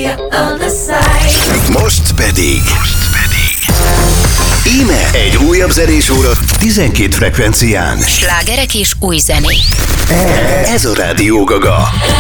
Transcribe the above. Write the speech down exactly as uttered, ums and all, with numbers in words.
other side. Most pedig... Most pedig... Íme egy újabb zenés óra tizenkét frekvencián. Slágerek és új zenék. Ez a Rádió Gaga.